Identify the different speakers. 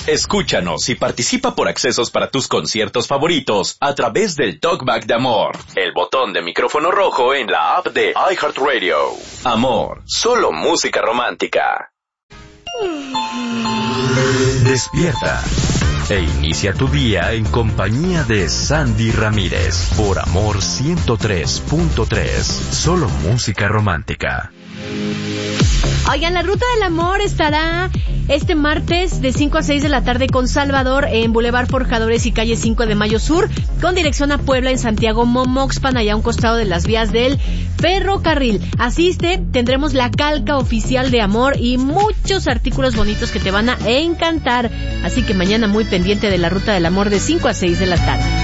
Speaker 1: Escúchanos y participa por accesos para tus conciertos favoritos a través del Talkback de Amor, el botón de micrófono rojo en la app de iHeartRadio. Amor, solo música romántica. Despierta e inicia tu día en compañía de Sandy Ramírez por Amor 103.3, solo música romántica.
Speaker 2: Oigan, la Ruta del Amor estará este martes de 5 a 6 de la tarde con Salvador en Boulevard Forjadores y calle 5 de Mayo Sur, con dirección a Puebla en Santiago Momoxpan, allá a un costado de las vías del ferrocarril. Asiste, tendremos la calca oficial de Amor y muchos artículos bonitos que te van a encantar. Así que mañana muy pendiente de la Ruta del Amor de 5 a 6 de la tarde.